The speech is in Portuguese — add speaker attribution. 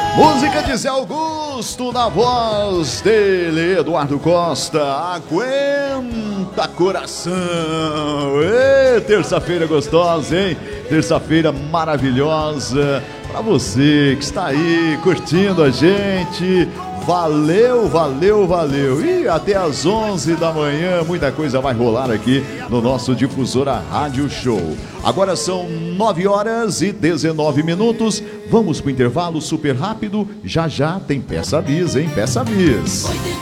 Speaker 1: Música de Zé Augusto, na voz dele, Eduardo Costa. Aguenta coração. Ê, terça-feira gostosa, hein? Terça-feira maravilhosa pra você que está aí curtindo a gente. Valeu, valeu, valeu. E até às 11 da manhã, muita coisa vai rolar aqui no nosso Difusora Rádio Show. Agora são 9h19. Vamos pro intervalo super rápido. Já já tem Peça Bis, hein? Peça Bis.